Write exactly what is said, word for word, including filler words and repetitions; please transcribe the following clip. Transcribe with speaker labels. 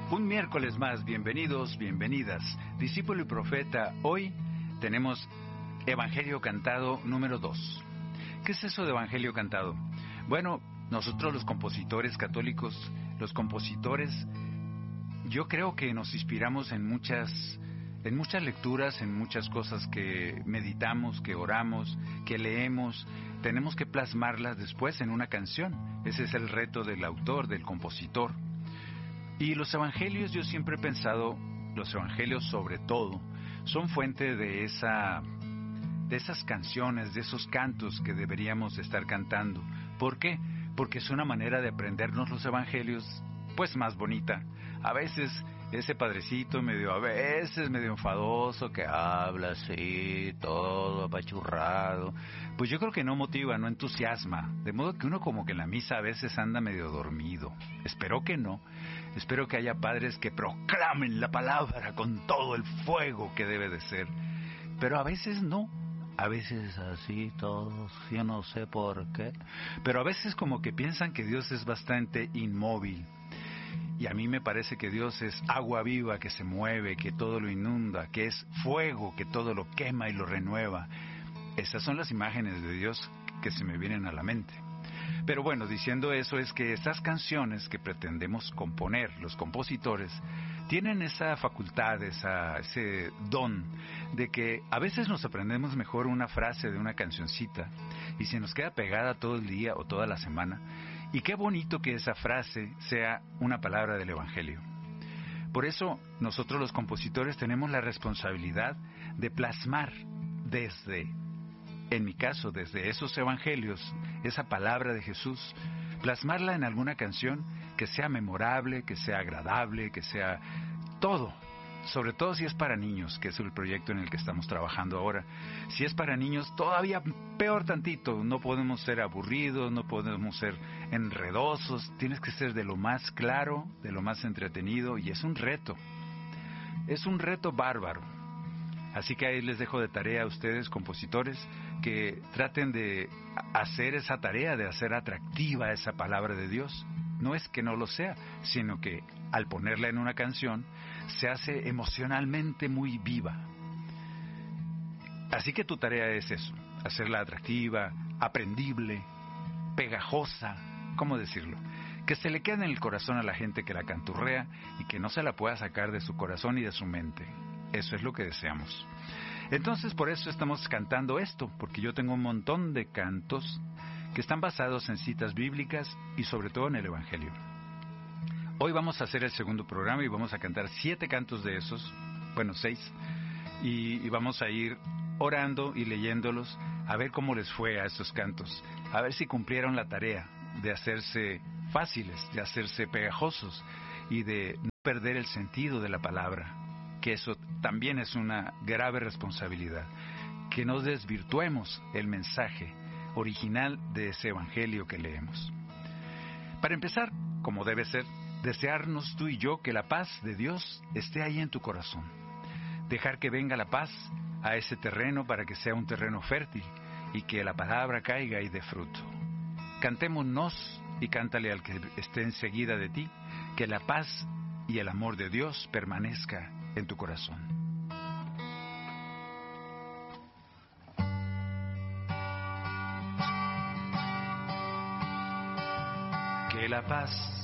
Speaker 1: Un miércoles más, bienvenidos, bienvenidas. Discípulo y profeta, hoy tenemos Evangelio Cantado número dos. ¿Qué es eso de Evangelio Cantado? Bueno, nosotros los compositores católicos, los compositores, yo creo que nos inspiramos en muchas, en muchas lecturas, en muchas cosas que meditamos, que oramos, que leemos. Tenemos que plasmarlas después en una canción. Ese es el reto del autor, del compositor. Y los evangelios, yo siempre he pensado, los evangelios sobre todo, son fuente de esa, de esas canciones, de esos cantos que deberíamos estar cantando. ¿Por qué? Porque es una manera de aprendernos los evangelios, pues más bonita. A veces ese padrecito medio, a veces medio enfadoso, que habla así, todo apachurrado, pues yo creo que no motiva, no entusiasma, de modo que uno como que en la misa a veces anda medio dormido. Espero que no, espero que haya padres que proclamen la palabra con todo el fuego que debe de ser, pero a veces no, a veces así todos, yo no sé por qué, pero a veces como que piensan que Dios es bastante inmóvil. Y a mí me parece que Dios es agua viva que se mueve, que todo lo inunda, que es fuego que todo lo quema y lo renueva. Esas son las imágenes de Dios que se me vienen a la mente. Pero bueno, diciendo eso es que estas canciones que pretendemos componer, los compositores, tienen esa facultad, esa, ese don de que a veces nos aprendemos mejor una frase de una cancioncita y se nos queda pegada todo el día o toda la semana. Y qué bonito que esa frase sea una palabra del Evangelio. Por eso nosotros los compositores tenemos la responsabilidad de plasmar desde, en mi caso, desde esos evangelios, esa palabra de Jesús, plasmarla en alguna canción que sea memorable, que sea agradable, que sea todo. Sobre todo si es para niños, que es el proyecto en el que estamos trabajando ahora. Si es para niños, todavía peor tantito. No podemos ser aburridos, no podemos ser enredosos. Tienes que ser de lo más claro, de lo más entretenido, y es un reto. Es un reto bárbaro. Así que ahí les dejo de tarea a ustedes, compositores, que traten de hacer esa tarea, de hacer atractiva esa palabra de Dios. No es que no lo sea, sino que al ponerla en una canción se hace emocionalmente muy viva. Así que tu tarea es eso, hacerla atractiva, aprendible, pegajosa, ¿cómo decirlo? Que se le quede en el corazón a la gente que la canturrea y que no se la pueda sacar de su corazón y de su mente. Eso es lo que deseamos. Entonces por eso estamos cantando esto, porque yo tengo un montón de cantos que están basados en citas bíblicas y sobre todo en el Evangelio. Hoy vamos a hacer el segundo programa y vamos a cantar siete cantos de esos, bueno, seis, y, y vamos a ir orando y leyéndolos a ver cómo les fue a estos cantos, a ver si cumplieron la tarea de hacerse fáciles, de hacerse pegajosos y de no perder el sentido de la palabra, que eso también es una grave responsabilidad, que no desvirtuemos el mensaje original de ese evangelio que leemos. Para empezar, como debe ser, desearnos tú y yo que la paz de Dios esté ahí en tu corazón. Dejar que venga la paz a ese terreno para que sea un terreno fértil y que la palabra caiga y dé fruto. Cantémonos y cántale al que esté enseguida de ti, que la paz y el amor de Dios permanezca en tu corazón. Que la paz